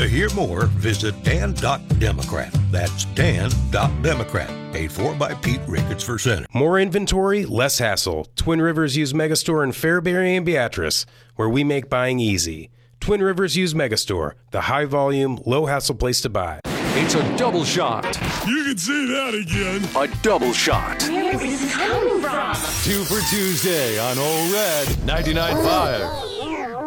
To hear more, visit Dan.Democrat. That's Dan.Democrat. Paid for by Pete Ricketts for Senate. More inventory, less hassle. Twin Rivers Used Megastore in Fairbury and Beatrice, where we make buying easy. Twin Rivers Used Megastore, the high-volume, low-hassle place to buy. It's a double shot. You can say that again. A double shot. Where is this coming from? 2 for Tuesday on Old Red 99.5.